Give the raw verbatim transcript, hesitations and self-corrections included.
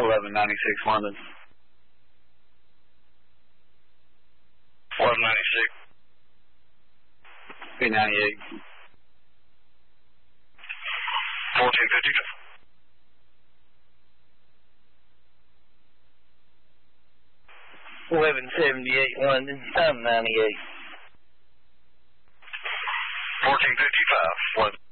eleven ninety-six London. eleven ninety-six. B ninety-eight. fourteen fifty. eleven seventy-eight London, time ninety-eight. fourteen fifty-five, London.